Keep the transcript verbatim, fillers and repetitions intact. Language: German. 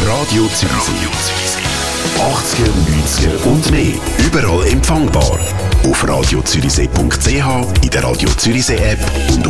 Radio Zürichsee. achtziger, neunziger und mehr. Überall empfangbar. Auf radio zürichsee punkt c h, in der Radio Zürichsee App und